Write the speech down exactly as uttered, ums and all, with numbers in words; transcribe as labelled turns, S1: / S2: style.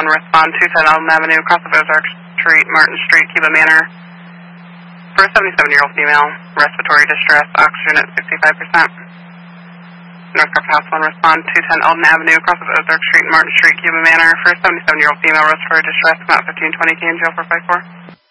S1: one, respond two ten Elm Avenue, across of Ozark Street, Martin Street, Cuba Manor. For a seventy-seven-year-old female, respiratory distress, oxygen at sixty-five percent. Northcroft House one, respond two ten Eldon Avenue, across of Ozark Street, Martin Street, Cuba Manor. For a seventy-seven-year-old female, respiratory distress, about fifteen twenty K in jail for five four.